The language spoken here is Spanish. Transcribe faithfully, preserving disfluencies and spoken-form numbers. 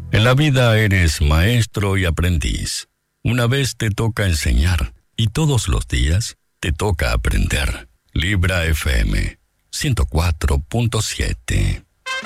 En la vida eres maestro y aprendiz. Una vez te toca enseñar y todos los días te toca aprender. Libra F M ciento cuatro punto siete.